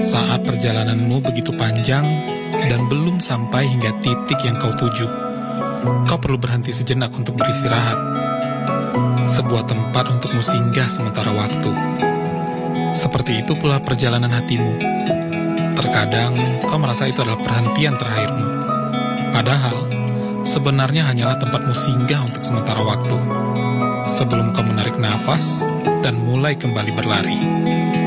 Saat perjalananmu begitu panjang dan belum sampai hingga titik yang kau tuju, kau perlu berhenti sejenak untuk beristirahat. Sebuah tempat untukmu singgah sementara waktu. Seperti itu pula perjalanan hatimu. Terkadang kau merasa itu adalah perhentian terakhirmu. Padahal, sebenarnya hanyalah tempatmu singgah untuk sementara waktu. Sebelum kau menarik nafas dan mulai kembali berlari.